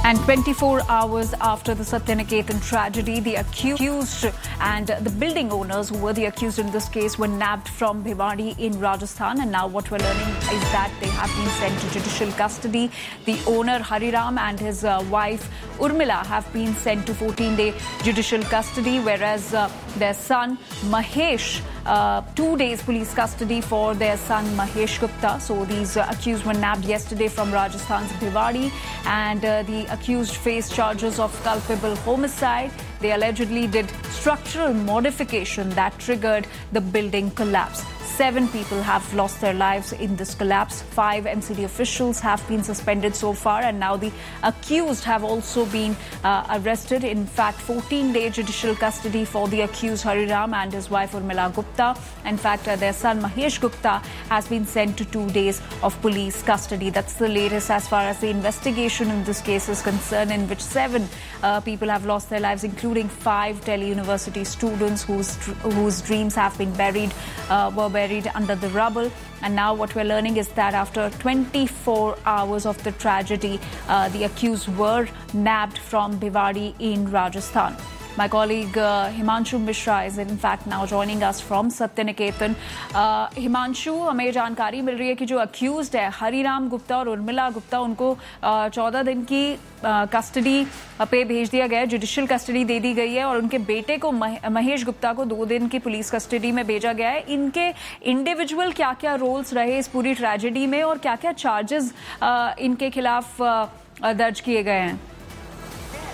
And 24 hours after the Satyaniketan tragedy, the accused and the building owners who were the accused in this case were nabbed from Bhiwadi in Rajasthan. And now what we're learning is that they have been sent to judicial custody. The owner Hariram and his wife Urmila have been sent to 14-day judicial custody, whereas their son Mahesh, 2 days police custody for their son Mahesh Gupta. So these accused were nabbed yesterday from Rajasthan's Bhiwadi, and the accused face charges of culpable homicide. They allegedly did structural modification that triggered the building collapse. 7 people have lost their lives in this collapse. 5 MCD officials have been suspended so far, and now the accused have also been arrested. In fact, 14-day judicial custody for the accused Hariram and his wife Urmila Gupta. In fact, their son Mahesh Gupta has been sent to 2 days of police custody. That's the latest as far as the investigation in this case is concerned, in which 7 people have lost their lives, including 5 Delhi University students whose dreams have been were buried under the rubble. And now what we're learning is that after 24 hours of the tragedy, the accused were nabbed from Bhiwadi in Rajasthan. My colleague Himanshu Mishra is in fact now joining us from Satyaniketan. Himanshu, हमें जानकारी मिल रही है कि जो accused है हरिराम गुप्ता और उर्मिला गुप्ता, उनको 14 दिन की कस्टडी पे भेज दिया गया है, जुडिशियल कस्टडी दे दी गई है, और उनके बेटे को महेश गुप्ता को 2 दिन की पुलिस कस्टडी में भेजा गया है. इनके इंडिविजुअल क्या-क्या रोल्स रहे इस पूरी ट्रेजेडी में, और क्या-क्या चार्जेस इनके खिलाफ दर्ज किए गए हैं?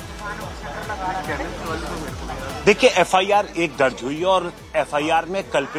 देखिए, एफआईआर 1 दर्ज हुई और एफआईआर में कल्पित